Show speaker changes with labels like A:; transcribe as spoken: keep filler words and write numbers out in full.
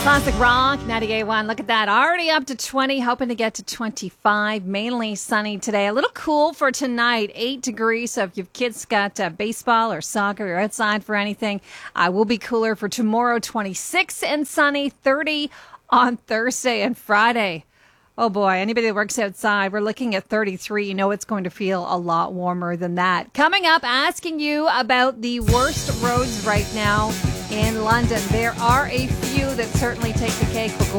A: Classic rock, ninety-eight point one. Look at that. Already up to twenty, hoping to get to twenty-five. Mainly sunny today. A little cool for tonight, eight degrees. So if your kids got uh, baseball or soccer or outside for anything, I uh, will be cooler for tomorrow, twenty-six and sunny, thirty on Thursday and Friday. Oh boy, anybody that works outside, we're looking at thirty-three. You know it's going to feel a lot warmer than that. Coming up, asking you about the worst roads right now in London. There are a few that certainly take the cake.